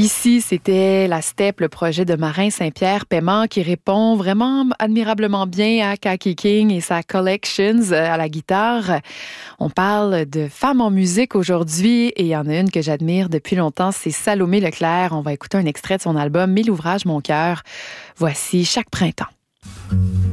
Ici, c'était La Steppe, le projet de Marin Saint-Pierre Paiement qui répond vraiment admirablement bien à Kaki King et sa Collections à la guitare. On parle de femmes en musique aujourd'hui et il y en a une que j'admire depuis longtemps, c'est Salomé Leclerc. On va écouter un extrait de son album « Mille ouvrages, mon cœur ». Voici Chaque printemps.